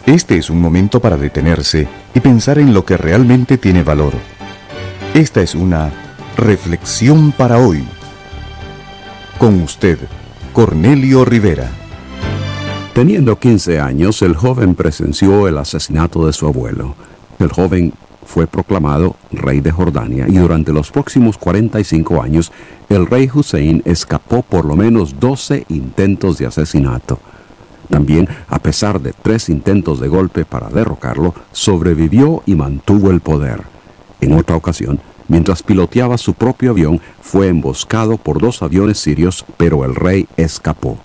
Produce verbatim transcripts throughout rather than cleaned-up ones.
Este es un momento para detenerse y pensar en lo que realmente tiene valor. Esta es una reflexión para hoy. Con usted, Cornelio Rivera. Teniendo quince años, el joven presenció el asesinato de su abuelo. El joven fue proclamado rey de Jordania y durante los próximos cuarenta y cinco años, el rey Hussein escapó por lo menos doce intentos de asesinato. También, a pesar de tres intentos de golpe para derrocarlo, sobrevivió y mantuvo el poder. En otra ocasión, mientras piloteaba su propio avión, fue emboscado por dos aviones sirios, pero el rey escapó.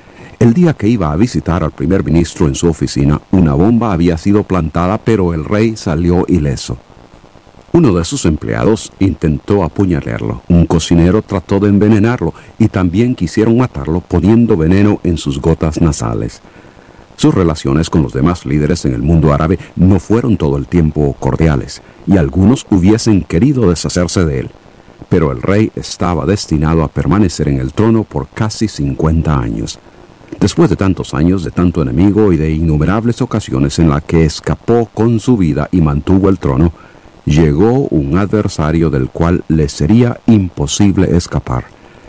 El día que iba a visitar al primer ministro en su oficina, una bomba había sido plantada, pero el rey salió ileso. Uno de sus empleados intentó apuñalarlo. Un cocinero trató de envenenarlo y también quisieron matarlo poniendo veneno en sus gotas nasales. Sus relaciones con los demás líderes en el mundo árabe no fueron todo el tiempo cordiales y algunos hubiesen querido deshacerse de él. Pero el rey estaba destinado a permanecer en el trono por casi cincuenta años. Después de tantos años, de tanto enemigo y de innumerables ocasiones en las que escapó con su vida y mantuvo el trono, llegó un adversario del cual le sería imposible escapar.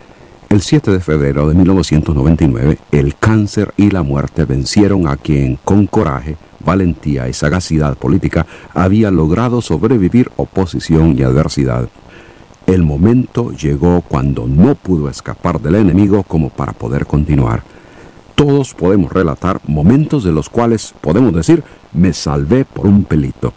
El siete de febrero de mil novecientos noventa y nueve, el cáncer y la muerte vencieron a quien, con coraje, valentía y sagacidad política, había logrado sobrevivir oposición y adversidad. El momento llegó cuando no pudo escapar del enemigo como para poder continuar. Todos podemos relatar momentos de los cuales podemos decir, me salvé por un pelito.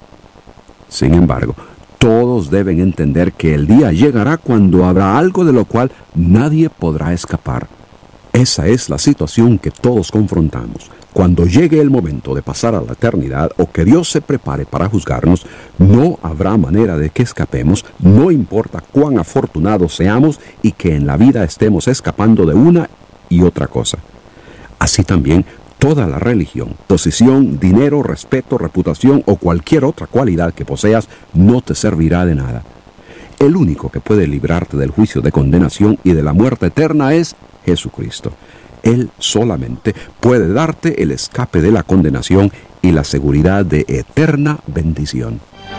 Sin embargo, todos deben entender que el día llegará cuando habrá algo de lo cual nadie podrá escapar. Esa es la situación que todos confrontamos. Cuando llegue el momento de pasar a la eternidad o que Dios se prepare para juzgarnos, no habrá manera de que escapemos, no importa cuán afortunados seamos y que en la vida estemos escapando de una y otra cosa. Así también, toda la religión, posición, dinero, respeto, reputación o cualquier otra cualidad que poseas no te servirá de nada. El único que puede librarte del juicio de condenación y de la muerte eterna es Jesucristo. Él solamente puede darte el escape de la condenación y la seguridad de eterna bendición.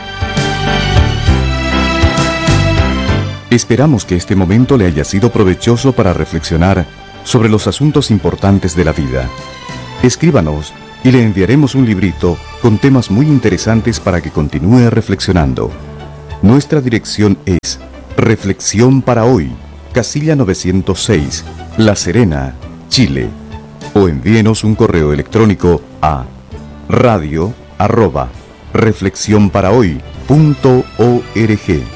Esperamos que este momento le haya sido provechoso para reflexionar sobre los asuntos importantes de la vida. Escríbanos y le enviaremos un librito con temas muy interesantes para que continúe reflexionando. Nuestra dirección es Reflexión para Hoy, casilla novecientos seis, La Serena, Chile. O envíenos un correo electrónico a radio arroba reflexión para hoy punto org.